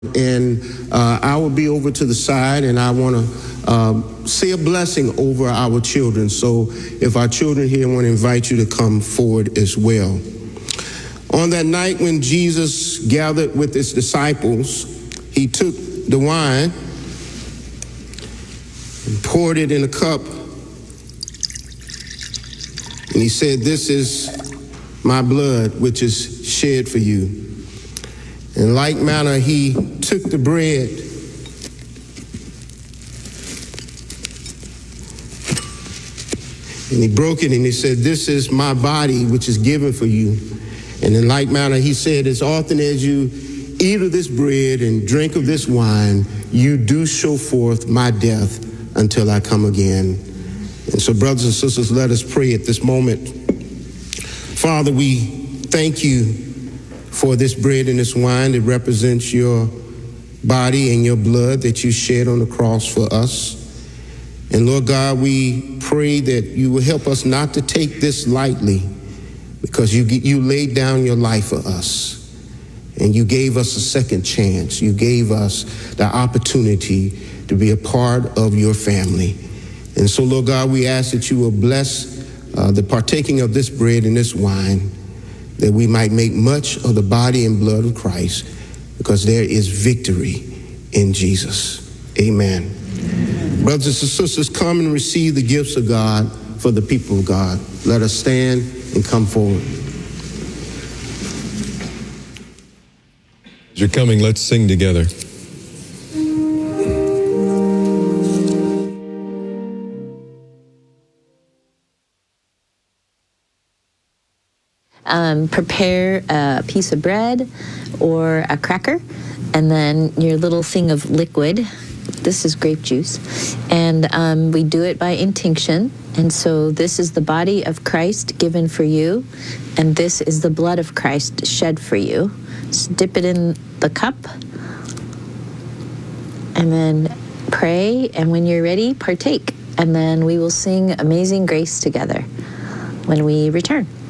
And I will be over to the side, and I want to say a blessing over our children. So if our children here, I want to invite you to come forward as well. On that night when Jesus gathered with his disciples, he took the wine and poured it in a cup. And he said, "This is my blood, which is shed for you." In like manner, he took the bread and he broke it and he said, "This is my body, which is given for you." And in like manner, he said, "As often as you eat of this bread and drink of this wine, you do show forth my death until I come again." And so, brothers and sisters, let us pray at this moment. Father, we thank you for this bread and this wine that represents your body and your blood that you shed on the cross for us. And Lord God, we pray that you will help us not to take this lightly, because you laid down your life for us. And you gave us a second chance. You gave us the opportunity to be a part of your family. And so, Lord God, we ask that you will bless the partaking of this bread and this wine, that we might make much of the body and blood of Christ, because there is victory in Jesus. Amen. Amen. Brothers and sisters, come and receive the gifts of God for the people of God. Let us stand and come forward. As you're coming, let's sing together. Prepare a piece of bread or a cracker, and then your little thing of liquid. This is grape juice, and we do it by intinction. And so this is the body of Christ given for you, and this is the blood of Christ shed for you. So dip it in the cup, and then pray, and when you're ready, partake. And then we will sing Amazing Grace together when we return.